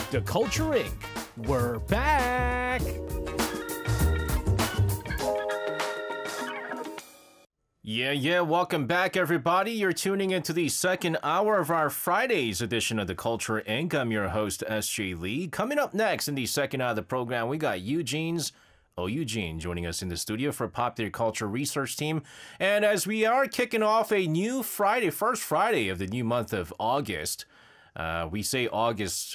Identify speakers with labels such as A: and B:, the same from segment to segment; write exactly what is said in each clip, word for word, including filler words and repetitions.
A: The Culture Incorporated. We're back! Yeah, yeah, welcome back, everybody. You're tuning into the second hour of our Friday's edition of The Culture Incorporated. I'm your host, S J Lee. Coming up next in the second hour of the program, we got Eugene's Oh Eugene joining us in the studio for Popular Culture Research Team. And as we are kicking off a new Friday, first Friday of the new month of August, uh, we say August,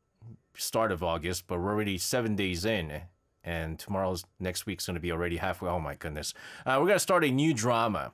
A: start of August, but we're already seven days in. And tomorrow's, next week's going to be already halfway. Oh my goodness. Uh, we're going to start a new drama,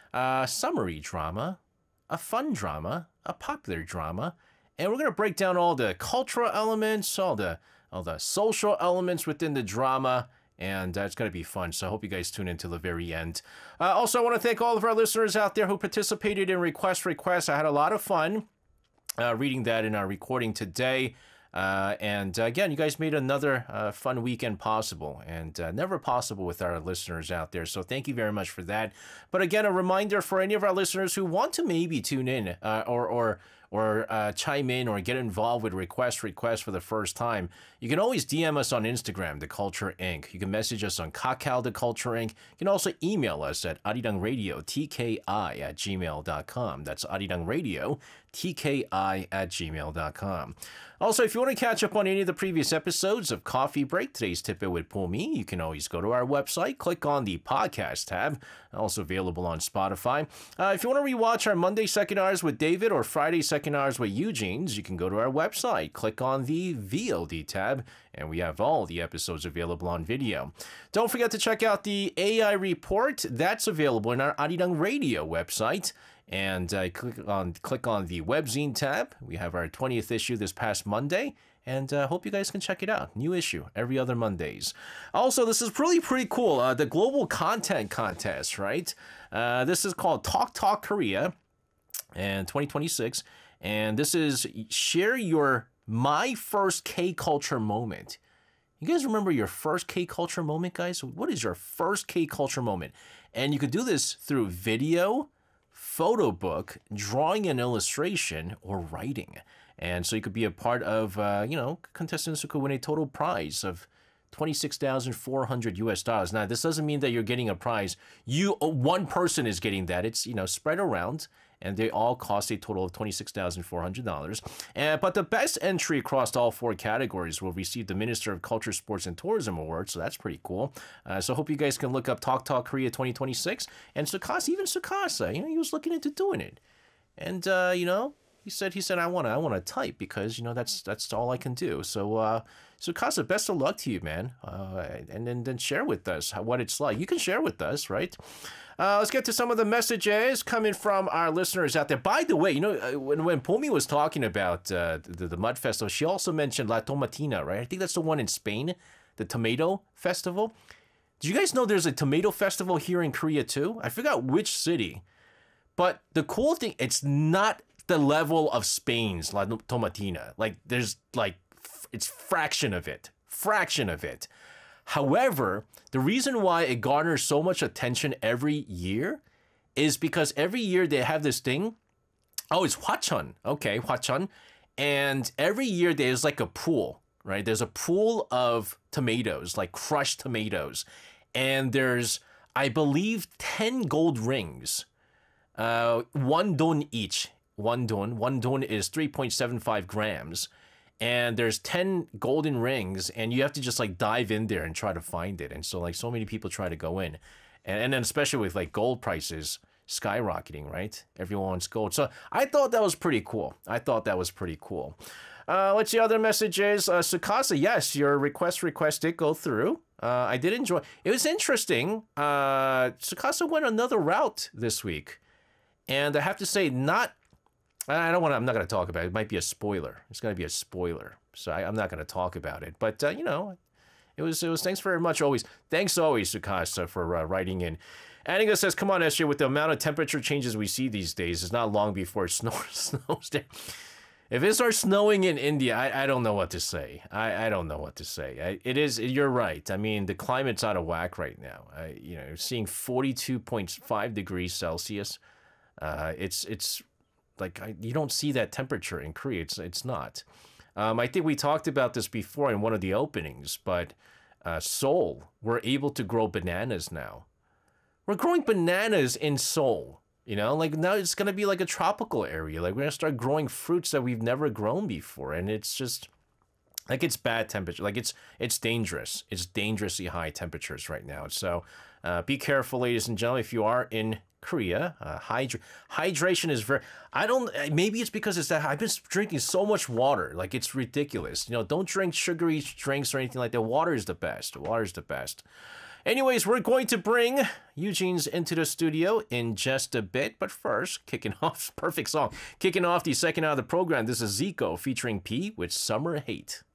A: a summary drama, a fun drama, a popular drama. And we're going to break down all the cultural elements, all the, all the social elements within the drama. And uh, it's going to be fun, so I hope you guys tune in till the very end. Uh, also, I want to thank all of our listeners out there who participated in Request Request. I had a lot of fun uh, reading that in our recording today. Uh, and uh, again, you guys made another uh, fun weekend possible, and uh, never possible with our listeners out there. So thank you very much for that. But again, a reminder for any of our listeners who want to maybe tune in uh, or or or uh, chime in or get involved with Request Request for the first time, you can always D M us on Instagram, The Culture Incorporated. You can message us on Kakao, The Culture Incorporated. You can also email us at arirangradio, T K I at gmail dot com. That's arirangradio, T K I at gmail dot com. Also, if you want to catch up on any of the previous episodes of Coffee Break, today's Tip It with Pumi, you can always go to our website, click on the podcast tab, also available on Spotify. Uh, if you want to rewatch our Monday Second Hours with David or Friday Second Hours with Eugene's, you can go to our website, click on the V O D tab, and we have all the episodes available on video. Don't forget to check out the A I report. That's available in our Arirang Radio website. And uh, click on click on the webzine tab. We have our twentieth issue this past Monday, and I uh, hope you guys can check it out. New issue every other Mondays. Also, this is really pretty cool. Uh, the Global Content Contest, right? Uh, this is called Talk Talk Korea, and twenty twenty-six. And this is share your my first K-culture moment. You guys remember your first K-culture moment, guys? What is your first K-culture moment? And you could do this through video, photo book, drawing an illustration, or writing. And so you could be a part of, uh, you know, contestants who could win a total prize of twenty-six thousand four hundred U S dollars. Now, this doesn't mean that you're getting a prize. You, one person is getting that. It's, you know, spread around, and they all cost a total of twenty-six thousand four hundred dollars. And, but the best entry across all four categories will receive the Minister of Culture, Sports, and Tourism Award, so that's pretty cool. Uh, so I hope you guys can look up Talk Talk Korea twenty twenty-six. And Sukasa, even Sukasa, you know, he was looking into doing it. And, uh, you know, he said, he said, I want to I want to type because, you know, that's that's all I can do. So, uh, Sukasa, best of luck to you, man. Uh, and then, then share with us how, what it's like. You can share with us, right? Uh, let's get to some of the messages coming from our listeners out there. By the way, you know, uh, when, when Pumi was talking about uh, the, the Mud Festival, she also mentioned La Tomatina, right? I think that's the one in Spain, the Tomato Festival. Do you guys know there's a tomato festival here in Korea too? I forgot which city. But the cool thing, it's not the level of Spain's La Tomatina. Like, there's like, it's fraction of it. Fraction of it. However, the reason why it garners so much attention every year is because every year they have this thing. Oh, it's Hwacheon. Okay, Hwacheon. And every year there's like a pool, right? There's a pool of tomatoes, like crushed tomatoes. And there's, I believe, ten gold rings. Uh, one don each. One don. One don is three point seven five grams. And there's ten golden rings, and you have to just like dive in there and try to find it. And so like so many people try to go in. And, and then especially with like gold prices skyrocketing, right? Everyone wants gold. So I thought that was pretty cool. I thought that was pretty cool. Uh, let's see other messages. Uh, Sukasa, yes, your request request did go through. Uh, I did enjoy. It was interesting. Uh, Sukasa went another route this week. And I have to say, not... I don't want to, I'm not going to talk about it. It might be a spoiler. It's going to be a spoiler. So I, I'm not going to talk about it. But, uh, you know, it was, it was, thanks very much always. Thanks always, Sukasa, for uh, writing in. Aniga says, come on, S J, with the amount of temperature changes we see these days, it's not long before it snows, snows there. If it starts snowing in India, I, I don't know what to say. I, I don't know what to say. I, it is, you're right. I mean, the climate's out of whack right now. I, you know, seeing forty-two point five degrees Celsius. Uh, it's, it's, Like, I, you don't see that temperature in Korea. It's, it's not. Um, I think we talked about this before in one of the openings, but uh, Seoul, we're able to grow bananas now. We're growing bananas in Seoul. You know, like now it's going to be like a tropical area. Like we're going to start growing fruits that we've never grown before. And it's just like it's bad temperature. Like it's it's dangerous. It's dangerously high temperatures right now. So uh, be careful, ladies and gentlemen, if you are in Korea. Uh, hydra- hydration is very, I don't, maybe it's because it's that I've been drinking so much water. Like it's ridiculous. You know, don't drink sugary drinks or anything like that. Water is the best. Water is the best. Anyways, we're going to bring Eugene's into the studio in just a bit. But first, kicking off, perfect song. Kicking off the second hour of the program, this is Zico featuring P with Summer Hate.